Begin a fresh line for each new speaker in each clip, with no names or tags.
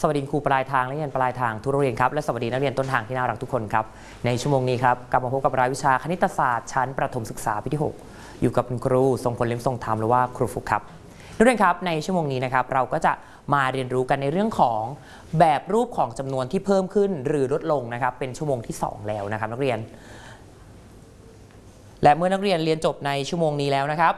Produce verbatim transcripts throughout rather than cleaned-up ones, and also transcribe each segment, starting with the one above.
สวัสดีครูปลายทางและนักเรียนปลายทางทุกโรงเรียนครับและสวัสดีนักเรียนต้นทางที่น่ารักทุกคนครับในชั่วโมงนี้ครับกลับมาพบกับรายวิชาคณิตศาสตร์ชั้นประถมศึกษาปีที่หกอยู่กับคุณครูทรงพลเลี้ยงทรงธรรมหรือว่าครูฟุกครับนักเรียนครับในชั่วโมงนี้นะครับเราก็จะมาเรียนรู้กันในเรื่องของแบบรูปของจำนวนที่เพิ่มขึ้นหรือลดลงนะครับเป็นชั่วโมงที่สองแล้วนะครับนักเรียนและเมื่อนักเรียนเรียนจบในชั่วโมงนี้แล้วนะครับ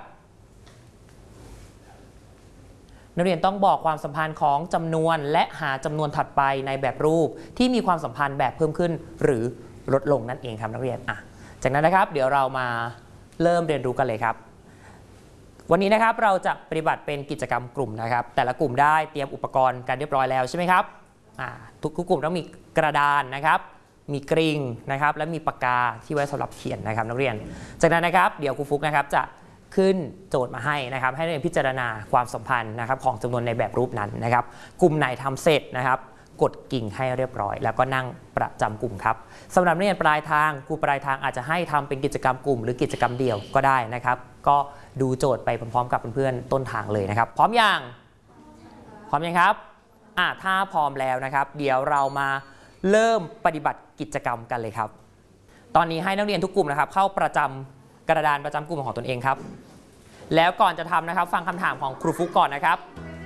นักเรียนต้องบอกความสัมพันธ์ของจำนวนและหาจำนวนถัดไปในแบบรูปที่มีความสัมพันธ์แบบเพิ่มขึ้นหรือลดลงนั่นเองครับนักเรียนอ่ะจากนั้นนะครับเดี๋ยวเรามาเริ่มเรียนรู้กันเลยครับวันนี้นะครับเราจะปฏิบัติเป็นกิจกรรมกลุ่มนะครับแต่ละกลุ่มได้เตรียมอุปกรณ์กันเรียบร้อยแล้วใช่ไหมครับอ่าทุกกลุ่มต้องมีกระดานนะครับมีกริ่งนะครับและมีปากกาที่ไว้สำหรับเขียนนะครับนักเรียนจากนั้นนะครับเดี๋ยวครูฟุกนะครับจะขึ้นโจทย์มาให้นะครับให้นักเรียนพิจารณาความสัมพันธ์นะครับของจำนวนในแบบรูปนั้นนะครับกลุ่มไหนทำเสร็จนะครับกดกิ่งให้เรียบร้อยแล้วก็นั่งประจำกลุ่มครับสำหรับนักเรียนปลายทางครูปลายทางอาจจะให้ทำเป็นกิจกรรมกลุ่มหรือกิจกรรมเดี่ยวก็ได้นะครับก็ดูโจทย์ไปพร้อมๆกับเพื่อนๆต้นทางเลยนะครับพร้อมยังพร้อมยังครับอ่ะถ้าพร้อมแล้วนะครับเดี๋ยวเรามาเริ่มปฏิบัติกิจกรรมกันเลยครับตอนนี้ให้นักเรียนทุกกลุ่มนะครับเข้าประจำกระดานประจำกลุ่มของตนเองครับแล้วก่อนจะทำนะครับฟังคำถามของครูฟุกก่อนนะครับ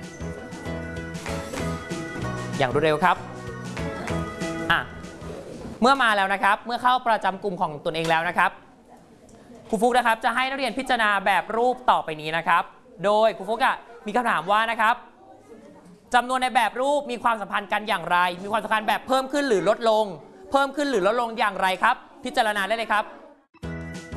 อย่างรวดเร็วครับอ่ะเมื่อมาแล้วนะครับเมื่อเข้าประจำกลุ่มของตนเองแล้วนะครับครูฟุกนะครับจะให้นักเรียนพิจารณาแบบรูปต่อไปนี้นะครับโดยครูฟุกมีคำถามว่านะครับจำนวนในแบบรูปมีความสัมพันธ์กันอย่างไรมีความสัมพันธ์แบบเพิ่มขึ้นหรือลดลงเพิ่มขึ้นหรือลดลงอย่างไรครับพิจารณาได้เลยครับ